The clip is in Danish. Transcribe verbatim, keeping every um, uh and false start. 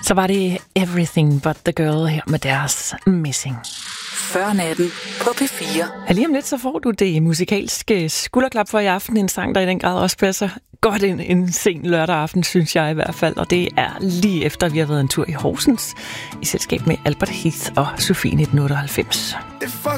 Så var det Everything But The Girl her med deres Missing. Før-natten på P fire. Ja, lige om lidt så får du det musikalske skulderklap for i aften. En sang, der i den grad også passer godt en, en sen lørdag aften, synes jeg i hvert fald. Og det er lige efter, vi har været en tur i Horsens i selskab med Albert Heath og Sofie nitten otteoghalvfems.